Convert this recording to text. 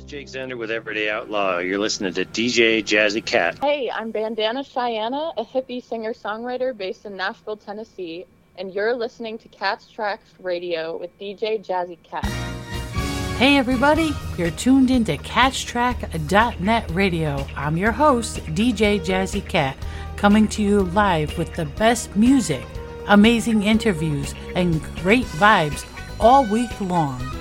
Jake Zender with Everyday Outlaw. You're listening to DJ Jazzy Cat. Hey, I'm Bandana Cheyenne, a hippie singer-songwriter based in Nashville, Tennessee, and you're listening to Cat's Tracks Radio with DJ Jazzy Cat. Hey everybody, you're tuned into CatchTrack.net Radio. I'm your host, DJ Jazzy Cat, coming to you live with the best music, amazing interviews, and great vibes all week long.